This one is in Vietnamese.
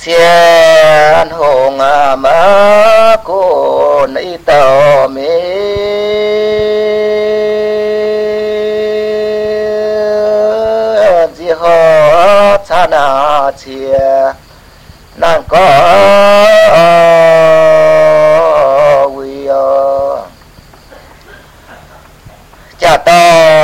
xiên hùng mơ cô nấy tàu mi di ho cha na chia nàng có